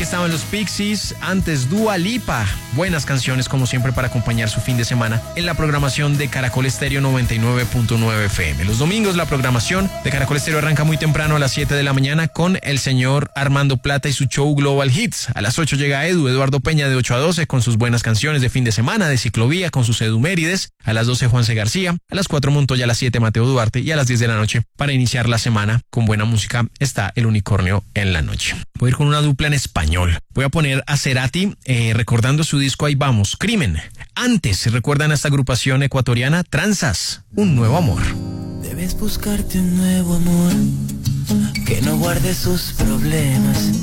estaban los Pixies, antes Dua Lipa. Buenas canciones como siempre para acompañar su fin de semana en la programación de Caracol Estéreo 99.9 FM. Los domingos la programación de Caracol Estéreo arranca muy temprano a las 7 de la mañana con el señor Armando Plata y su show Global Hits. A las 8 llega Eduardo Peña de 8 a 12 con sus buenas canciones de fin de semana, de ciclovía con sus Edumérides. A las 12 Juanse García, a las 4 Montoya, a las 7 Mateo Duarte y a las 10 de la noche para iniciar la semana con buena música está El Unicornio en la noche. Voy a ir con una dupla en español. Voy a poner a Cerati recordando su disco Ahí Vamos, Crimen. Antes, ¿recuerdan a esta agrupación ecuatoriana? Tranzas, Un Nuevo Amor. Debes buscarte un nuevo amor que no guarde sus problemas.